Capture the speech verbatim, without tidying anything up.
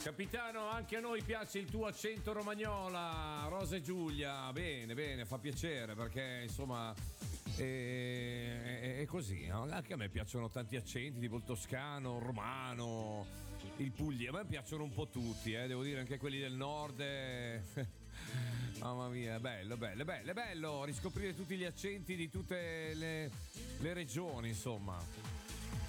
Capitano, anche a noi piace il tuo accento romagnola, Rosa e Giulia. Bene, bene, fa piacere perché insomma è, è, è così. No? Anche a me piacciono tanti accenti, tipo il toscano, il romano, il pugliese. A me piacciono un po' tutti, eh, devo dire, anche quelli del nord. Eh. Mamma mia, è bello, bello, bello, è bello riscoprire tutti gli accenti di tutte le, le regioni, insomma.